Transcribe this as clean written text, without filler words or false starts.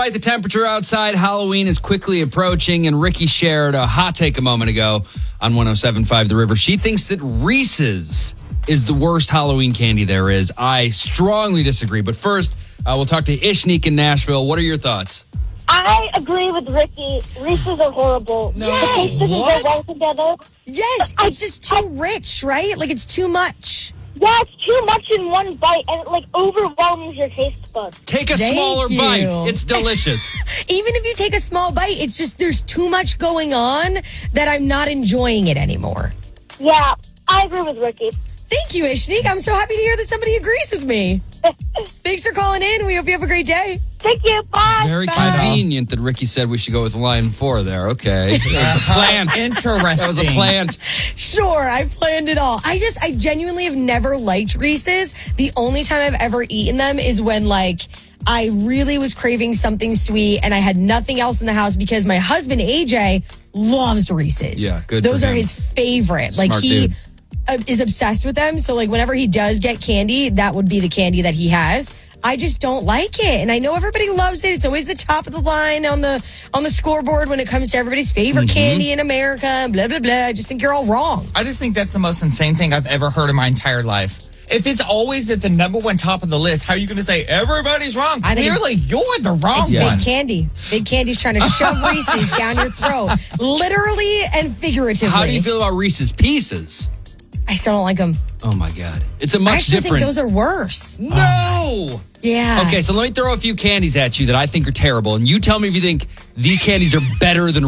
Despite the temperature outside, Halloween is quickly approaching, and Ricky shared a hot take a moment ago on 107.5 The River. She thinks that Reese's is the worst Halloween candy there is. I strongly disagree. But first, we'll talk to Ishnique in Nashville. What are your thoughts? I agree with Ricky. Reese's are horrible. No. The taste doesn't go well together. Yes, it's just too rich, right? Like, it's too much. Yeah, it's too much in one bite, and it, overwhelms your taste buds. Take a smaller bite. It's delicious. Even if you take a small bite, it's just there's too much going on that I'm not enjoying it anymore. Yeah, I agree with Ricky. Thank you, Ishnique. I'm so happy to hear that somebody agrees with me. Thanks for calling in. We hope you have a great day. Thank you. Bye. Very convenient that Ricky said we should go with line 4 there. Okay. That was a plant. Interesting. That was a plant. Sure, I planned it all. I genuinely have never liked Reese's. The only time I've ever eaten them is when, I really was craving something sweet and I had nothing else in the house because my husband, AJ, loves Reese's. Yeah, good Those for are him. his favorite. Smart He dude. is obsessed with them. So, whenever he does get candy, that would be the candy that he has. I just don't like it. And I know everybody loves it. It's always the top of the line on the scoreboard when it comes to everybody's favorite candy in America, blah, blah, blah. I just think you're all wrong. I just think that's the most insane thing I've ever heard in my entire life. If it's always at the number one top of the list, how are you going to say everybody's wrong? I think Clearly, you're the wrong It's one. Big Candy. Big Candy's trying to shove Reese's down your throat, literally and figuratively. How do you feel about Reese's Pieces? I still don't like them. Oh, my God. It's a I much actually different... think those are worse. No! Yeah. Okay, so let me throw a few candies at you that I think are terrible, and you tell me if you think these candies are better than